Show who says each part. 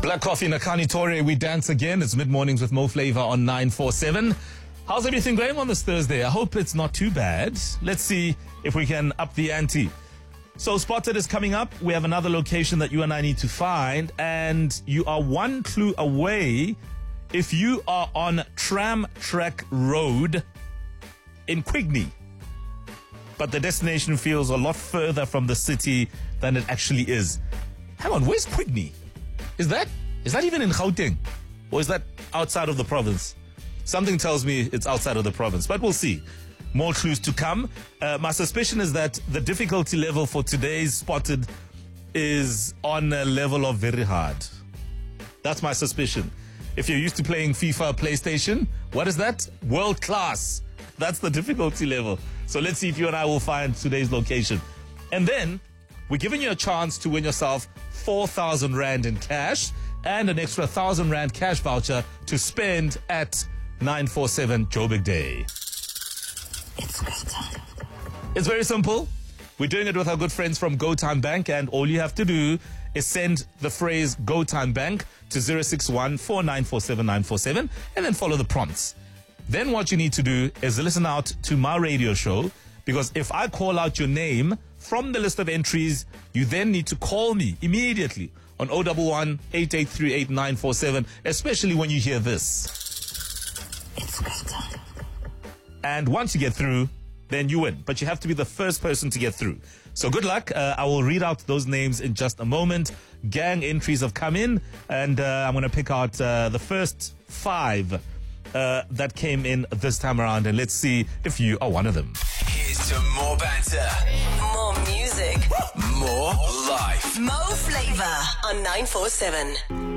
Speaker 1: Black Coffee Nakani Torre, we dance again. It's mid-mornings with Mo Flavor on 947. How's everything going on this Thursday? I hope it's not too bad. Let's see if we can up the ante. So Spotted is coming up. We have another location that you and I need to find, and you are one clue away if you are on Tram Track Road in Quigney. But the destination feels a lot further from the city than it actually is. Hang on, where's Quigney? Is that even in Gauteng? Or is that outside of the province? Something tells me it's outside of the province, but we'll see. More clues to come. My suspicion is that the difficulty level for today's Spotted is on a level of very hard. That's my suspicion. If you're used to playing FIFA, PlayStation, what is that? World class. That's the difficulty level. So let's see if you and I will find today's location. And then we're giving you a chance to win yourself 4,000 Rand in cash and an extra 1,000 Rand cash voucher to spend at 947 Joburg Day.
Speaker 2: It's go time.
Speaker 1: It's very simple. We're doing it with our good friends from Go Time Bank, and all you have to do is send the phrase Go Time Bank to 061 4947 947 and then follow the prompts. Then what you need to do is listen out to my radio show, because if I call out your name from the list of entries, you then need to call me immediately on 011 8838 947, especially when you hear this.
Speaker 2: It's go time.
Speaker 1: And once you get through, then you win. But you have to be the first person to get through. So good luck. I will read out those names in just a moment. Gang entries have come in, and I'm going to pick out the first 5 that came in this time around, and let's see if you are one of them.
Speaker 3: Here's to more banter,
Speaker 2: More music.
Speaker 3: more life.
Speaker 2: Mo Flavor on 947.